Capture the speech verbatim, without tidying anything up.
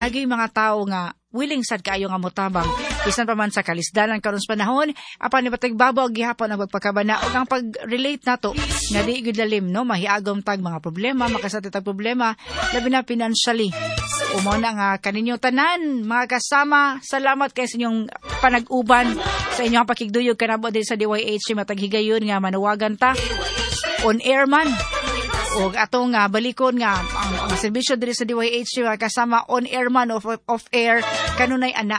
Agi mga tao nga willing sad kaayo nga motabang bisan pa man sa kalisdanan karon sa panahon apan nibatag babaw gihapon ang pagpakabana ug ang pag-relate nato nga di gyud lalim no mahiagom tag mga problema makasati tag problema labi na financially. Umo na nga kaninyo tanan mga kasama, salamat kay sa inyong panag-uban sa inyong pakigduyog kanabo din sa D Y H matag higayon nga manuwagan ta on air man. O atong nga balikon nga ang, ang serbisyo diri sa D Y H kasama on air man of off air kanunay ana